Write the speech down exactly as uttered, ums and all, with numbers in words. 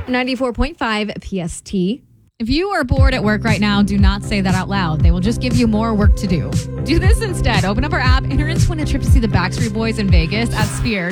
ninety-four point five P S T. If you are bored at work right now, do not say that out loud. They will just give you more work to do. Do this instead. Open up our app, enter in to win a trip to see the Backstreet Boys in Vegas at Sphere.